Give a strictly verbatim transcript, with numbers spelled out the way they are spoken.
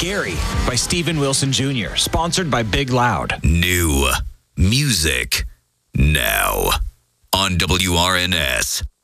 Gary by Steven Wilson Junior Sponsored by Big Loud. New music now on W R N S.